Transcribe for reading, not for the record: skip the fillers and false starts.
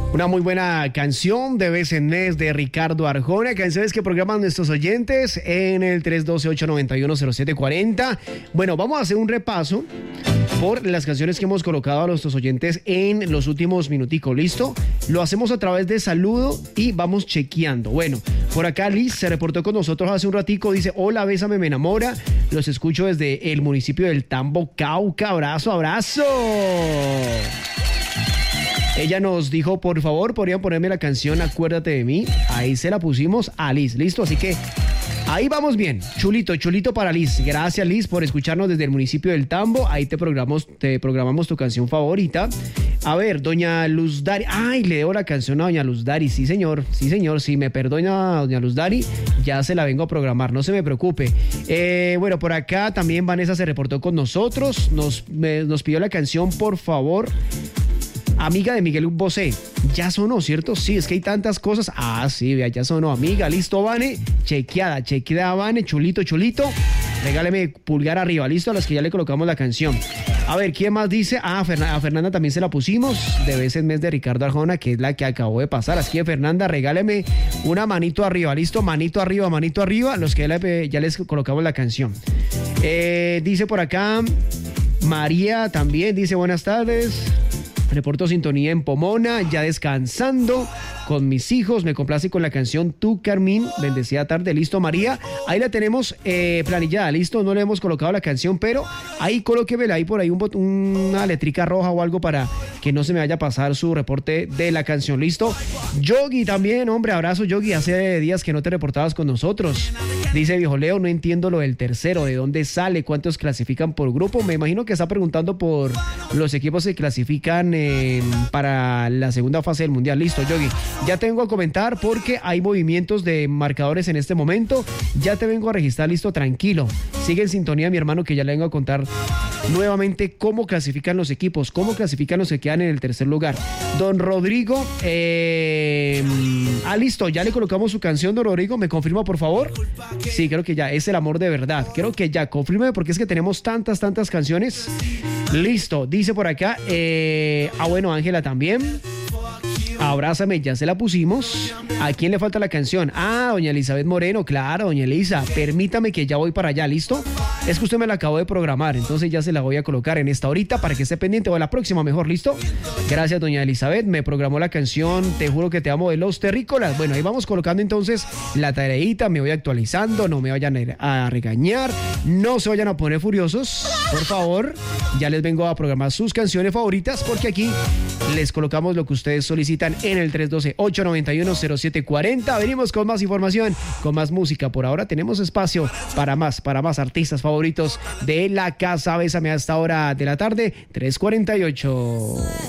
Una muy buena canción de vez en mes de Ricardo Arjona, canciones que programan nuestros oyentes en el 312-891-0740. Bueno, vamos a hacer un repaso por las canciones que hemos colocado a nuestros oyentes en los últimos minuticos, ¿listo? Lo hacemos a través de saludo y vamos chequeando. Bueno, por acá Liz se reportó con nosotros hace un ratico, dice: hola, bésame, me enamora, los escucho desde el municipio del Tambo, Cauca, abrazo, abrazo. Ella nos dijo, por favor, podrían ponerme la canción Acuérdate de mí. Ahí se la pusimos a Liz, listo, así que ahí vamos bien. Chulito, chulito para Liz. Gracias, Liz, por escucharnos desde el municipio del Tambo. Ahí te programamos tu canción favorita. A ver, doña Luz Dari. Ay, le debo la canción a doña Luz Dari. Sí, señor. Si me perdona doña Luz Dari, ya se la vengo a programar, no se me preocupe. Bueno, por acá también Vanessa se reportó con nosotros. Nos pidió la canción, por favor, Amiga de Miguel Bosé. Ya sonó, ¿cierto? Sí, es que hay tantas cosas. Ah, sí, vea, ya sonó. Amiga, listo, Vane. Chequeada, Vane. Chulito, chulito. Regáleme pulgar arriba, listo, a las que ya le colocamos la canción. A ver, ¿quién más dice? Ah, a Fernanda también se la pusimos. De vez en mes de Ricardo Arjona, que es la que acabó de pasar. Así que, Fernanda, regáleme una manito arriba, listo. Manito arriba, los que ya les colocamos la canción. Dice por acá, María también dice: buenas tardes. Reporto sintonía en Pomona, ya descansando con mis hijos. Me complace con la canción Tú, Carmín. Bendecida tarde. Listo, María. Ahí la tenemos planillada. Listo, no le hemos colocado la canción, pero ahí colóquemela ahí por ahí una letrica roja o algo para que no se me vaya a pasar su reporte de la canción. Listo. Yogi también, hombre, abrazo, Yogi. Hace días que no te reportabas con nosotros. Dice Viejo Leo, no entiendo lo del tercero. ¿De dónde sale? ¿Cuántos clasifican por grupo? Me imagino que está preguntando por los equipos que clasifican para la segunda fase del Mundial. Listo, Yogi. Ya te vengo a comentar porque hay movimientos de marcadores en este momento. Ya te vengo a registrar, listo, tranquilo. Sigue en sintonía, mi hermano, que ya le vengo a contar nuevamente cómo clasifican los equipos, cómo clasifican los que quedan en el tercer lugar. Don Rodrigo, listo, ya le colocamos su canción, don Rodrigo, ¿me confirma, por favor? Sí, creo que ya, es El Amor de Verdad. Creo que ya, confirme, porque es que tenemos tantas canciones. Listo, dice por acá, bueno, Ángela también. Abrázame, ya se la pusimos. ¿A quién le falta la canción? Doña Elizabeth Moreno, claro, doña Elisa. Permítame que ya voy para allá, ¿listo? Es que usted me la acabó de programar, entonces ya se la voy a colocar en esta horita para que esté pendiente, o la próxima mejor, ¿listo? Gracias, doña Elizabeth, me programó la canción Te Juro Que Te Amo de Los Terrícolas. Bueno, ahí vamos colocando entonces la tareita, me voy actualizando, no me vayan a regañar, no se vayan a poner furiosos, por favor. Ya les vengo a programar sus canciones favoritas porque aquí les colocamos lo que ustedes solicitan en el 312-891-0740. Venimos con más información, con más música. Por ahora tenemos espacio para más artistas favoritos de la casa. Bésame a esta hora de la tarde, 3:48.